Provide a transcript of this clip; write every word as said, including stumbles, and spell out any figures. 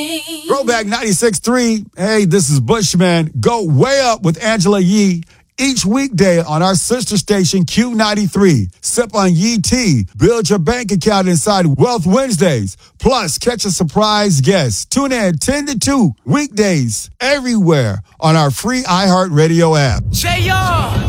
thing. Throwback ninety-six point three. Hey, this is Bushman. Go way up with Angela Yee each weekday on our sister station Q ninety-three. Sip on Yee tea. Build your bank account inside Wealth Wednesdays. Plus, catch a surprise guest. Tune in ten to two weekdays everywhere on our free iHeartRadio app. J R